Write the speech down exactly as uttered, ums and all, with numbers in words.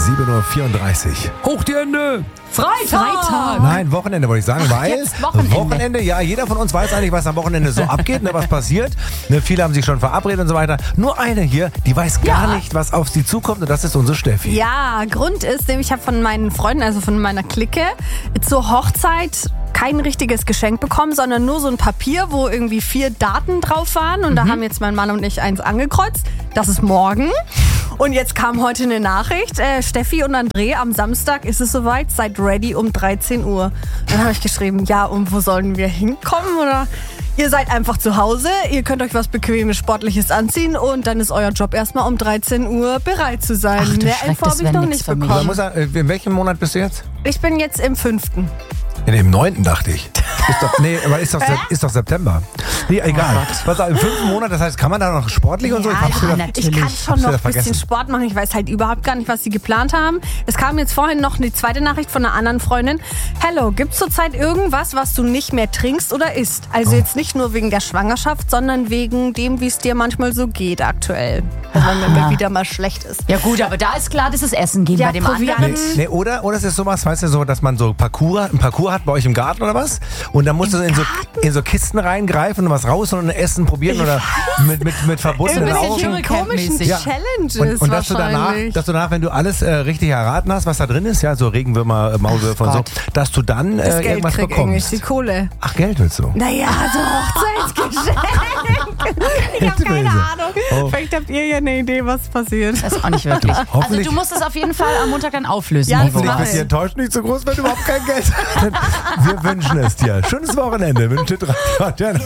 sieben Uhr vierunddreißig. Hoch die Hände! Freitag! Freitag! Nein, Wochenende wollte ich sagen, Ach, weil jetzt Wochenende. Wochenende, ja, jeder von uns weiß eigentlich, was am Wochenende so abgeht, ne, was passiert. Ne, viele haben sich schon verabredet und so weiter. Nur eine hier, die weiß gar Ja. nicht, was auf sie zukommt, und das ist unsere Steffi. Ja, Grund ist, nämlich ich habe von meinen Freunden, also von meiner Clique, zur Hochzeit kein richtiges Geschenk bekommen, sondern nur so ein Papier, wo irgendwie vier Daten drauf waren. Und da haben jetzt mein Mann und ich eins angekreuzt. Das ist morgen. Und jetzt kam heute eine Nachricht. Äh, Steffi und André, am Samstag ist es soweit. Seid ready um dreizehn Uhr. Dann habe ich geschrieben, ja, und wo sollen wir hinkommen? Oder ihr seid einfach zu Hause, ihr könnt euch was Bequemes, Sportliches anziehen und dann ist euer Job erstmal um dreizehn Uhr bereit zu sein. Ach, du Mehr Schreck, Info das habe ich wär noch nix nicht für mich. Man bekommen. muss sagen, äh, in welchem Monat bist du jetzt? Ich bin jetzt im fünften. In dem neunten dachte ich. Ist doch, nee, aber ist doch, Sep- ist doch September. Nee, egal. Was, im fünften Monat, das heißt, kann man da noch sportlich und so? Ich hab's ja, wieder- natürlich. ich kann Hab's schon noch wieder ein bisschen vergessen. Sport machen. Ich weiß halt überhaupt gar nicht, was sie geplant haben. Es kam jetzt vorhin noch eine zweite Nachricht von einer anderen Freundin. Hello, gibt's zurzeit irgendwas, was du nicht mehr trinkst oder isst? Also Oh. jetzt nicht nur wegen der Schwangerschaft, sondern wegen dem, wie es dir manchmal so geht aktuell. Also wenn mir wieder mal schlecht ist. Ja gut, aber da ist klar, dass es Essen gehen Ja, bei dem Proviant. anderen. Nee, oder, oder es ist sowas, weißt du, so, dass man so Parcours, ein Parcours hat bei euch im Garten oder was? Und dann musst du in so, in so Kisten reingreifen und was raus und Essen probieren oder mit, mit, mit verbundenen Irgendwelche Augen. komischen Ja. Challenges Und, und dass, du danach, wahrscheinlich. dass du danach, wenn du alles äh, richtig erraten hast, was da drin ist, ja, so Regenwürmer, äh, Maulwürfe und so, Gott. dass du dann das äh, Geld irgendwas krieg irgendwie, bekommst. die Kohle. Ach, Geld willst du? Naja, so Hochzeitsgeschenk. Ich habe keine böse. Ahnung. Oh. Vielleicht habt ihr ja eine Idee, was passiert. Das ist auch nicht wirklich. Also hoffentlich- du musst es auf jeden Fall am Montag dann auflösen. Ja, die das Hoffentlich mach Woche. ist die Enttäuschung nicht so groß, wenn du überhaupt kein Geld hast. Wir wünschen es dir. Schönes Wochenende. Wünsche drei.